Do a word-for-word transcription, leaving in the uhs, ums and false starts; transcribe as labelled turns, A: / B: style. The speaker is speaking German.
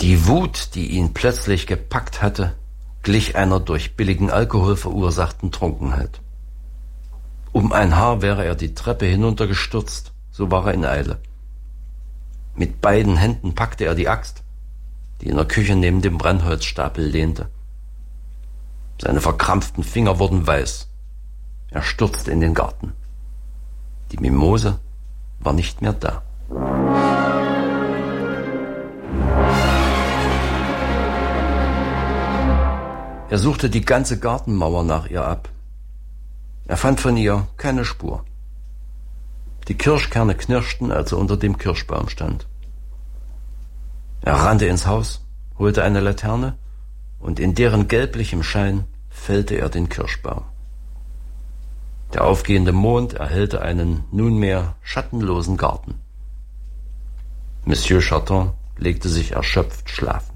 A: Die Wut, die ihn plötzlich gepackt hatte, glich einer durch billigen Alkohol verursachten Trunkenheit. Um ein Haar wäre er die Treppe hinuntergestürzt, so war er in Eile. Mit beiden Händen packte er die Axt, die in der Küche neben dem Brennholzstapel lehnte. Seine verkrampften Finger wurden weiß. Er stürzte in den Garten. Die Mimose war nicht mehr da. Er suchte die ganze Gartenmauer nach ihr ab. Er fand von ihr keine Spur. Die Kirschkerne knirschten, als er unter dem Kirschbaum stand. Er rannte ins Haus, holte eine Laterne und in deren gelblichem Schein fällte er den Kirschbaum. Der aufgehende Mond erhellte einen nunmehr schattenlosen Garten. Monsieur Charton legte sich erschöpft schlafen.